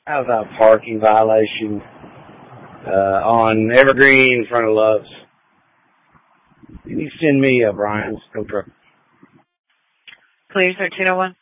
How's that parking violation on Evergreen in front of Love's? Can you send me Brian's tow truck? Please, 1301.